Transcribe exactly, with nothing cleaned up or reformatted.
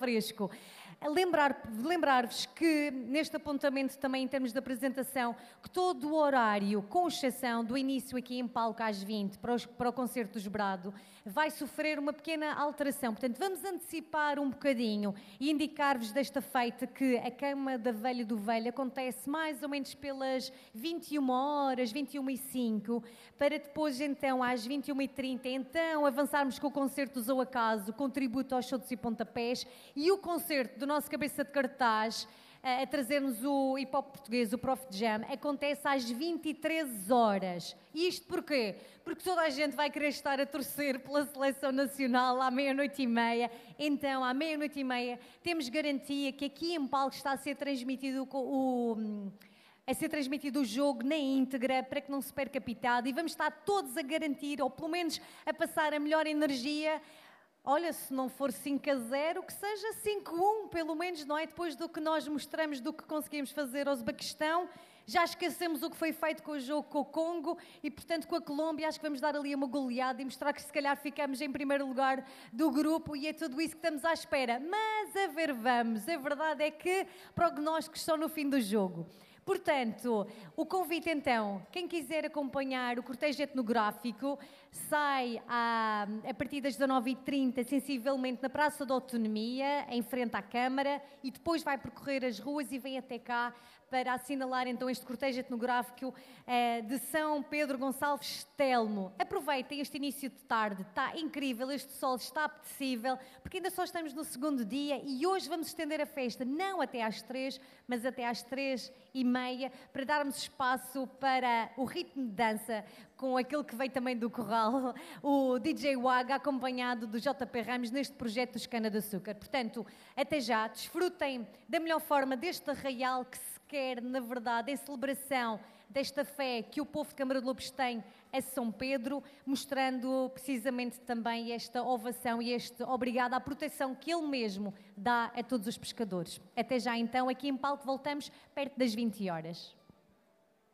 fresco. Lembrar, lembrar-vos que neste apontamento também em termos de apresentação, que todo o horário, com exceção do início aqui em palco às vinte para, os, para o concerto do Esbrado, vai sofrer uma pequena alteração. Portanto, vamos antecipar um bocadinho e indicar-vos desta feita que a Cama da Velha do Velho acontece mais ou menos pelas vinte e uma horas, vinte e uma e cinco, para depois então às vinte e uma e trinta então avançarmos com o concerto do Zou Acaso, contributo aos chutes e pontapés, e o concerto do nosso cabeça de cartaz a trazer-nos o hip-hop português, o Prof Jam, acontece às vinte e três horas. E isto porquê? Porque toda a gente vai querer estar a torcer pela Seleção Nacional à meia-noite e meia. Então, à meia-noite e meia, temos garantia que aqui em palco está a ser transmitido o... o a ser transmitido o jogo na íntegra, para que não se perca pitado, e vamos estar todos a garantir, ou pelo menos a passar a melhor energia. Olha, se não for cinco a zero, que seja cinco a um, pelo menos, não é? Depois do que nós mostramos, do que conseguimos fazer ao Uzbequistão, já esquecemos o que foi feito com o jogo com o Congo e, portanto, com a Colômbia, acho que vamos dar ali uma goleada e mostrar que se calhar ficamos em primeiro lugar do grupo, e é tudo isso que estamos à espera. Mas a ver vamos, a verdade é que prognósticos são no fim do jogo. Portanto, o convite então, quem quiser acompanhar o cortejo etnográfico, sai a, a partir das dezanove e trinta, sensivelmente na Praça da Autonomia, em frente à Câmara, e depois vai percorrer as ruas e vem até cá para assinalar então este cortejo etnográfico eh, de São Pedro Gonçalves Telmo. Aproveitem este início de tarde, está incrível, este sol está apetecível, porque ainda só estamos no segundo dia e hoje vamos estender a festa, não até às três, mas até às três e meia, para darmos espaço para o ritmo de dança com aquele que veio também do Corral, o D J Waga, acompanhado do J P Ramos neste projeto dos Cana de Açúcar. Portanto, até já, desfrutem da melhor forma deste arraial que se quer, na verdade, em celebração desta fé que o povo de Câmara de Lobos tem a São Pedro, mostrando precisamente também esta ovação e este obrigado à proteção que ele mesmo dá a todos os pescadores. Até já então, aqui em palco voltamos perto das vinte horas.